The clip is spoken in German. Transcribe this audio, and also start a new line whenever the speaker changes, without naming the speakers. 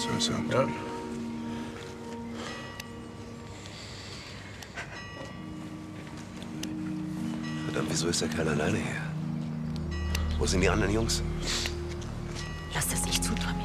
So ist er.
Ja.
Verdammt, wieso ist der Kerl alleine hier? Wo sind die anderen Jungs?
Lass das ich zu, Tommy.